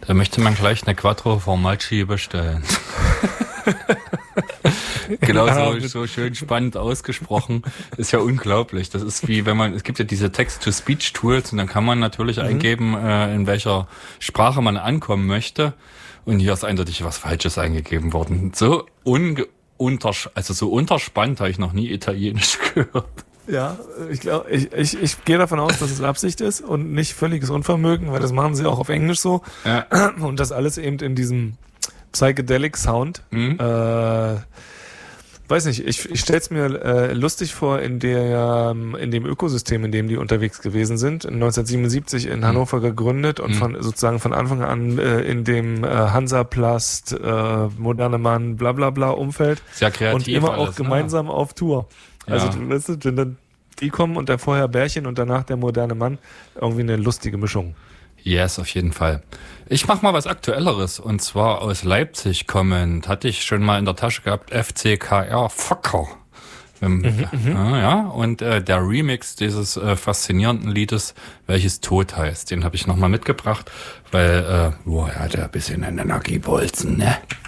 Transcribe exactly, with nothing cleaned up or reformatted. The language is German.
Da möchte man gleich eine Quattro Formaggi bestellen. Genau, Ja, so, so schön spannend ausgesprochen. Ist ja unglaublich. Das ist wie, wenn man, es gibt ja diese Text-to-Speech-Tools und dann kann man natürlich mhm. eingeben, äh, in welcher Sprache man ankommen möchte. Und hier ist eindeutig was Falsches eingegeben worden. So unge- untersch- also so unterspannt habe ich noch nie Italienisch gehört. Ja, ich glaube, ich, ich, ich gehe davon aus, dass es Absicht ist und nicht völliges Unvermögen, weil das machen sie auch auf Englisch so. Ja. Und das alles eben in diesem Psychedelic Sound. Mhm. Äh, weiß nicht, ich, ich stelle es mir äh, lustig vor, in der in dem Ökosystem, in dem die unterwegs gewesen sind, neunzehnhundertsiebenundsiebzig in Hannover gegründet und Mhm. von sozusagen von Anfang an äh, in dem äh, Hansaplast, äh, moderne Mann, bla bla bla Umfeld. Sehr kreativ. Und immer alles, auch gemeinsam ne? auf Tour. Also ja. du weißt du, wenn dann die kommen und dann vorher Bärchen und danach der moderne Mann, irgendwie eine lustige Mischung. Yes, auf jeden Fall. Ich mach mal was Aktuelleres und zwar aus Leipzig kommend. Hatte ich schon mal in der Tasche gehabt, F C K R Focker. Ähm, Mhm, äh, ja, und äh, der Remix dieses äh, faszinierenden Liedes, welches Tod heißt, den habe ich nochmal mitgebracht, weil, äh, boah, er hat ja ein bisschen einen Energiebolzen, ne?